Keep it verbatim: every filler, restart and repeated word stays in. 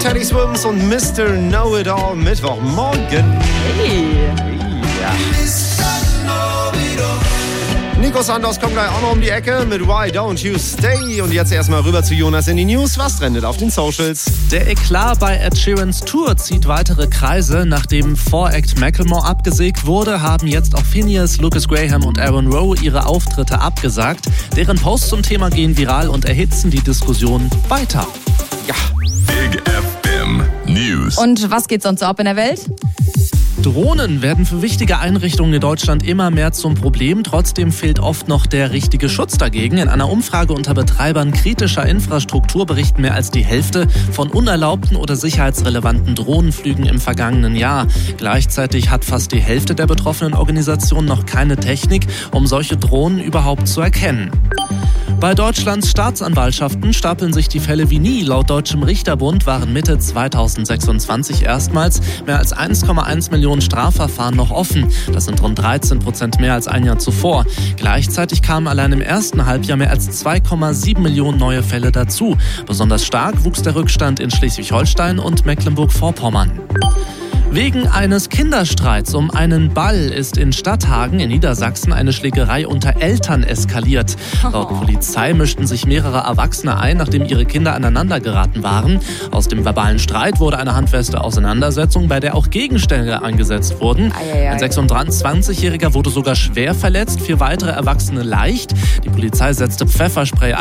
Teddy Swims und Mister Know-It-All Mittwochmorgen. Hey. Ja. Nico Santos kommt gleich auch noch um die Ecke mit Why Don't You Stay. Und jetzt erstmal rüber zu Jonas in die News. Was trendet auf den Socials? Der Eklat bei Ed Sheerans Tour zieht weitere Kreise. Nachdem Voract Macklemore abgesägt wurde, haben jetzt auch Phineas, Lucas Graham und Aaron Rowe ihre Auftritte abgesagt. Deren Posts zum Thema gehen viral und erhitzen die Diskussion weiter. Ja. Big F M News. Und was geht sonst so ab in der Welt? Drohnen werden für wichtige Einrichtungen in Deutschland immer mehr zum Problem. Trotzdem fehlt oft noch der richtige Schutz dagegen. In einer Umfrage unter Betreibern kritischer Infrastruktur berichten mehr als die Hälfte von unerlaubten oder sicherheitsrelevanten Drohnenflügen im vergangenen Jahr. Gleichzeitig hat fast die Hälfte der betroffenen Organisationen noch keine Technik, um solche Drohnen überhaupt zu erkennen. Bei Deutschlands Staatsanwaltschaften stapeln sich die Fälle wie nie. Laut Deutschem Richterbund waren Mitte zweitausendsechsundzwanzig erstmals mehr als eins Komma eins Millionen Strafverfahren noch offen. Das sind rund dreizehn Prozent mehr als ein Jahr zuvor. Gleichzeitig kamen allein im ersten Halbjahr mehr als zwei Komma sieben Millionen neue Fälle dazu. Besonders stark wuchs der Rückstand in Schleswig-Holstein und Mecklenburg-Vorpommern. Wegen eines Kinderstreits um einen Ball ist in Stadthagen in Niedersachsen eine Schlägerei unter Eltern eskaliert. Laut Polizei mischten sich mehrere Erwachsene ein, nachdem ihre Kinder aneinander geraten waren. Aus dem verbalen Streit wurde eine handfeste Auseinandersetzung, bei der auch Gegenstände eingesetzt wurden. Ein sechsundzwanzigjähriger wurde sogar schwer verletzt, vier weitere Erwachsene leicht. Die Polizei setzte Pfefferspray